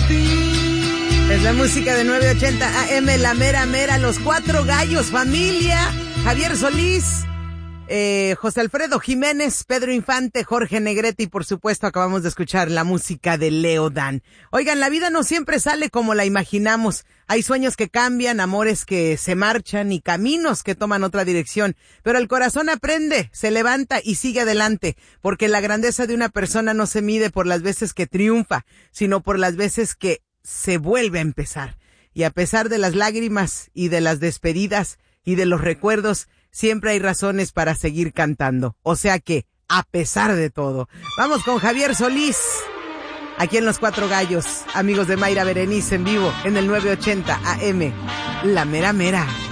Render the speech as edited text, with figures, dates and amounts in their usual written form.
ti. Es la música de 980 AM, la mera mera, los cuatro gallos, familia, Javier Solís, José Alfredo Jiménez, Pedro Infante, Jorge Negrete y por supuesto acabamos de escuchar la música de Leo Dan. Oigan, la vida no siempre sale como la imaginamos. Hay sueños que cambian, amores que se marchan y caminos que toman otra dirección. Pero el corazón aprende, se levanta y sigue adelante, porque la grandeza de una persona no se mide por las veces que triunfa, sino por las veces que se vuelve a empezar. Y a pesar de las lágrimas y de las despedidas y de los recuerdos, siempre hay razones para seguir cantando. O sea que, a pesar de todo. Vamos con Javier Solís, aquí en Los Cuatro Gallos, amigos de Mayra Berenice en vivo, en el 980 AM, la mera mera.